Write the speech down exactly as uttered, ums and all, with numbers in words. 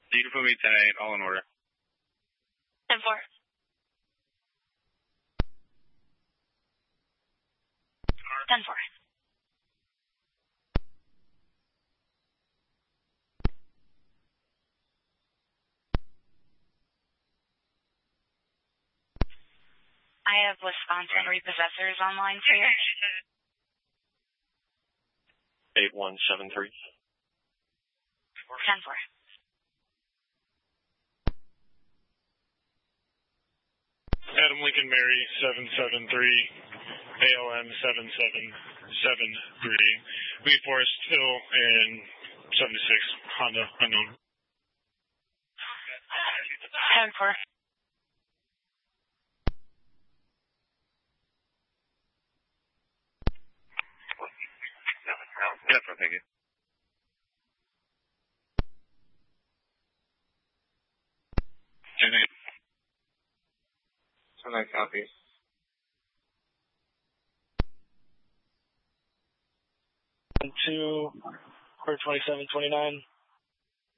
You can put me ten eight, all in order. ten four. ten four. I have Wisconsin repossessors online for you. eight one seven three. ten four. Adam Lincoln Mary seven seven three, A L M seven seven seven three, Lee Forest Hill and seventy-six Honda unknown. ten four. Yes, sir, thank you. ten eight. ten eight copy. two, quarter twenty-seven twenty-nine.